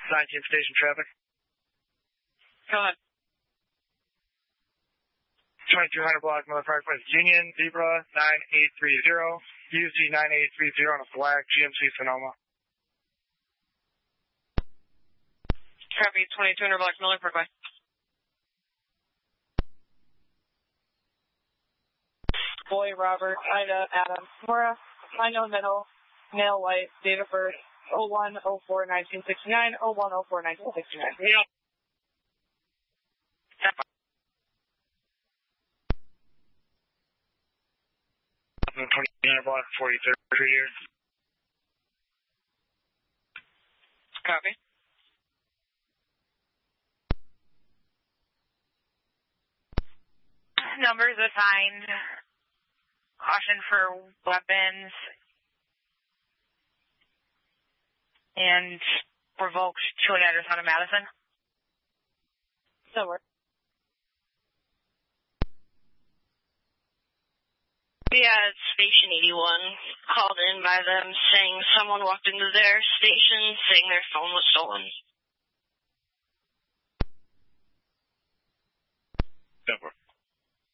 19th station traffic. Go ahead. 2200 block, Miller Park West Union, Zebra 9830, UZ 9830 on a black GMC Sonoma. Copy, 2200 block, Miller Park West. Boy, Robert, Ida, Adam, Mora, Mino, Middle, Male, White, date of birth, 01-04-1969, 01-04-1969. Yep. 2900 block, 43rd here. Copy. Numbers assigned. Caution for weapons. And revoked to an address on a Madison. So we're. Yeah, it's Station 81, called in by them saying someone walked into their station saying their phone was stolen.